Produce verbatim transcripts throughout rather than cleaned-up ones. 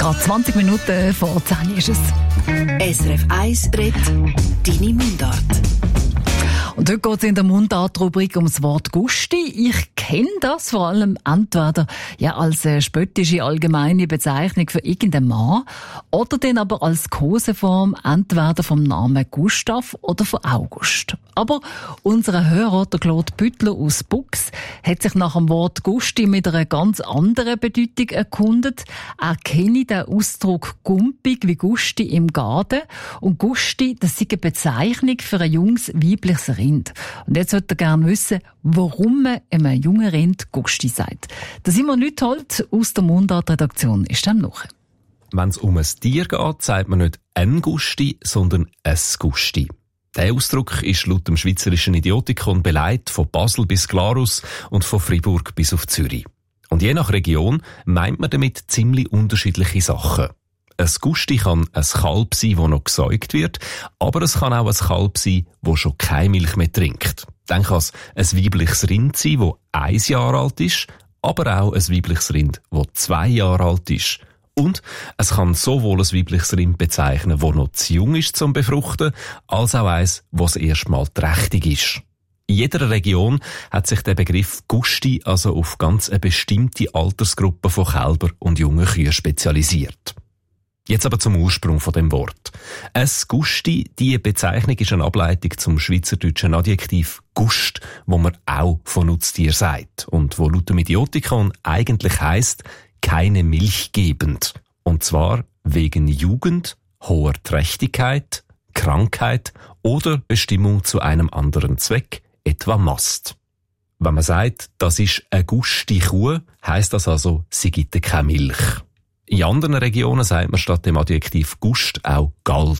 Gerade zwanzig Minuten vor zehn ist es. S R F eins redet deine Mundart. Und heute geht es in der Mundart-Rubrik ums Wort Gusti. Ich kenne das vor allem entweder ja, als eine spöttische allgemeine Bezeichnung für irgendeinen Mann oder dann aber als Koseform entweder vom Namen Gustav oder von August. Aber unser Hörer, der Claude Büttler aus Bux, hat sich nach dem Wort Gusti mit einer ganz anderen Bedeutung erkundet. Er kenne den Ausdruck gumpig wie Gusti im Garten. Und Gusti, das ist eine Bezeichnung für ein junges weibliches Rind. Und jetzt wollte er gerne wissen, warum man einem jungen Rind Gusti sagt. Der Simon Lüthold aus der Mundart-Redaktion ist dem nach. Wenn es um ein Tier geht, sagt man nicht ein Gusti, sondern es Gusti. Der Ausdruck ist laut dem Schweizerischen Idiotikon beleidigt von Basel bis Glarus und von Fribourg bis auf Zürich. Und je nach Region meint man damit ziemlich unterschiedliche Sachen. Ein Gusti kann ein Kalb sein, das noch gesäugt wird, aber es kann auch ein Kalb sein, das schon keine Milch mehr trinkt. Dann kann es ein weibliches Rind sein, das ein Jahr alt ist, aber auch ein weibliches Rind, das zwei Jahre alt ist. Und es kann sowohl ein weibliches Rind bezeichnen, das noch zu jung ist zum Befruchten, als auch eins, das erstmal trächtig ist. In jeder Region hat sich der Begriff Gusti also auf ganz eine bestimmte Altersgruppe von Kälber und jungen Kühen spezialisiert. Jetzt aber zum Ursprung von dem Wort. Es Gusti, die Bezeichnung ist eine Ableitung zum schweizerdeutschen Adjektiv Gust, wo man auch von Nutztier sagt und wo laut dem Idiotikon eigentlich heisst, keine Milch gebend. Und zwar wegen Jugend, hoher Trächtigkeit, Krankheit oder Bestimmung zu einem anderen Zweck, etwa Mast. Wenn man sagt, das ist eine Gusti Kuh, heisst das also, sie gibt keine Milch. In anderen Regionen sagt man statt dem Adjektiv Gust auch Galt.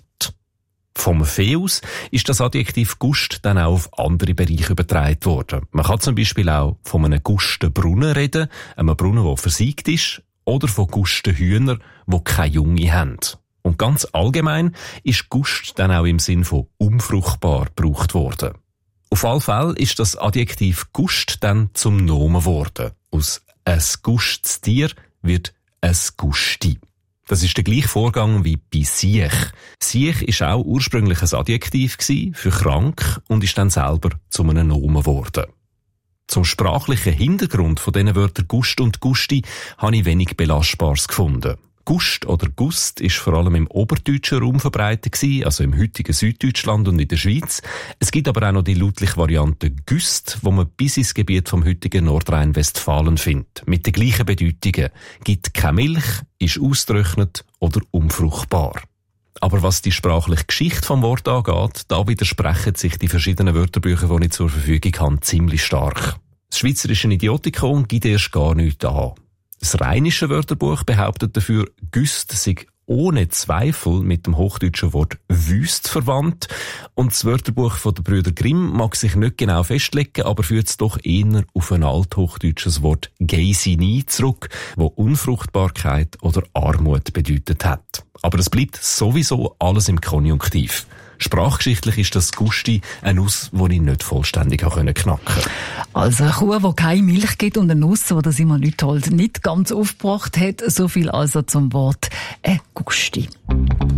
Vom Vieh aus ist das Adjektiv Gust dann auch auf andere Bereiche übertragen worden. Man kann zum Beispiel auch von einem gusten Brunnen reden, einem Brunnen, der versiegt ist, oder von gusten Hühnern, die keine Junge haben. Und ganz allgemein ist Gust dann auch im Sinn von unfruchtbar gebraucht worden. Auf alle Fälle ist das Adjektiv Gust dann zum Nomen geworden. Aus ein gustes Tier wird es Gusti. Das ist der gleiche Vorgang wie bei Siech. Siech ist auch ursprünglich ein Adjektiv für krank und ist dann selber zu einem Nomen geworden. Zum sprachlichen Hintergrund von diesen Wörtern Gust und Gusti habe ich wenig Belastbares gefunden. Gust oder Gust ist vor allem im oberdeutschen Raum verbreitet gewesen, also im heutigen Süddeutschland und in der Schweiz. Es gibt aber auch noch die lautliche Variante Güst, wo man bis ins Gebiet vom heutigen Nordrhein-Westfalen findet. Mit den gleichen Bedeutungen. Gibt keine Milch, ist ausgetrocknet oder unfruchtbar. Aber was die sprachliche Geschichte vom Wort angeht, da widersprechen sich die verschiedenen Wörterbücher, die ich zur Verfügung habe, ziemlich stark. Das Schweizerische Idiotikon gibt erst gar nichts an. Das Rheinische Wörterbuch behauptet dafür, Güst sei ohne Zweifel mit dem hochdeutschen Wort Wüst verwandt. Und das Wörterbuch von den Brüder Grimm mag sich nicht genau festlegen, aber führt es doch eher auf ein althochdeutsches Wort Geisini zurück, wo Unfruchtbarkeit oder Armut bedeutet hat. Aber es bleibt sowieso alles im Konjunktiv. Sprachgeschichtlich ist das Gusti eine Nuss, die ich nicht vollständig knacken konnte. Also eine Kuh, die keine Milch gibt und eine Nuss, die Simon Lüthold nicht ganz aufgebracht hat. So viel also zum Wort äh, Gusti.